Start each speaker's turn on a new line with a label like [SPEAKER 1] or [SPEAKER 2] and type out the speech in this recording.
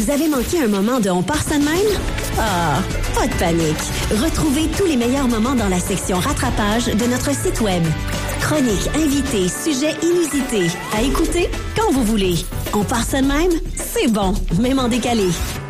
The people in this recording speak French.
[SPEAKER 1] Vous avez manqué un moment de On part ça de même? Ah, pas de panique. Retrouvez tous les meilleurs moments dans la section rattrapage de notre site web. Chroniques, invités, sujets inusités. À écouter quand vous voulez. On part ça de même? C'est bon, même en décalé.